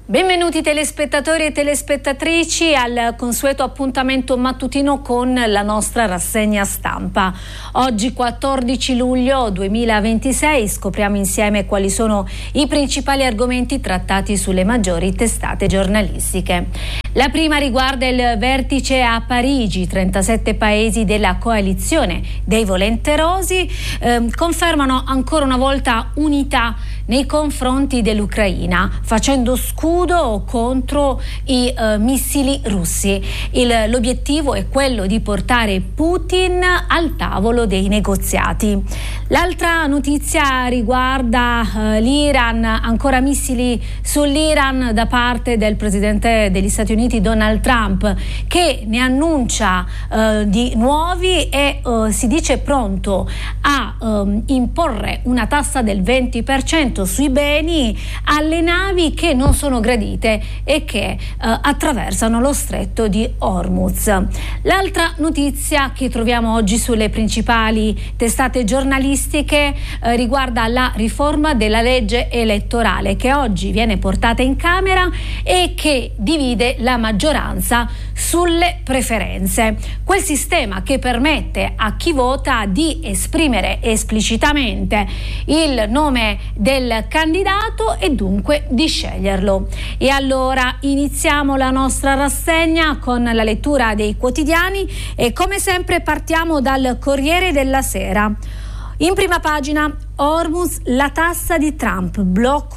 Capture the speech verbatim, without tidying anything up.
Benvenuti telespettatori e telespettatrici al consueto appuntamento mattutino con la nostra rassegna stampa. Oggi quattordici luglio duemilaventisei scopriamo insieme quali sono i principali argomenti trattati sulle maggiori testate giornalistiche. La prima riguarda il vertice a Parigi. trentasette paesi della coalizione dei volenterosi eh, confermano ancora una volta unità nei confronti dell'Ucraina, facendo scudo contro i eh, missili russi. Il, l'obiettivo è quello di portare Putin al tavolo dei negoziati. L'altra notizia riguarda eh, l'Iran, ancora missili sull'Iran da parte del presidente degli Stati Uniti Donald Trump, che ne annuncia eh, di nuovi e eh, si dice pronto a eh, imporre una tassa del venti per cento sui beni alle navi che non sono gradite e che eh, attraversano lo stretto di Hormuz. L'altra notizia che troviamo oggi sulle principali testate giornalistiche eh, riguarda la riforma della legge elettorale, che oggi viene portata in Camera e che divide la maggioranza sulle preferenze. Quel sistema che permette a chi vota di esprimere esplicitamente il nome del candidato e dunque di sceglierlo. E allora iniziamo la nostra rassegna con la lettura dei quotidiani e come sempre partiamo dal Corriere della Sera. In prima pagina, Hormuz, la tassa di Trump, blocco